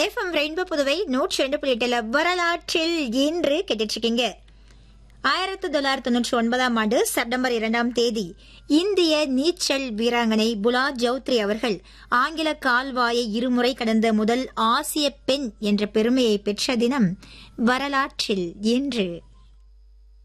FM rainbow Puduvai 102.8 வரலாற்றில் இன்று கேட்டுருக்கீங்க. 1999 செப்டம்பர் 2 இந்திய நீச்சல் வீராங்கனை புலா ஜௌத்ரி அவர்கள் ஆங்கில கால்வாயை இருமுறை கடந்த முதல் ஆசிய பெண் என்ற பெருமையை பெற்ற தினம் வரலாற்றில் இன்று.